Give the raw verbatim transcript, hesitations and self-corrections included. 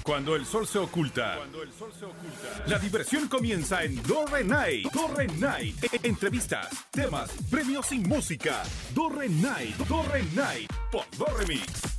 Cuando el sol se oculta. Cuando el sol se oculta. La diversión comienza en Dorre Night. Dorre Night. E- Entrevistas, temas, premios y música. Dorre Night. Dorre Night. Por Dorre Mix.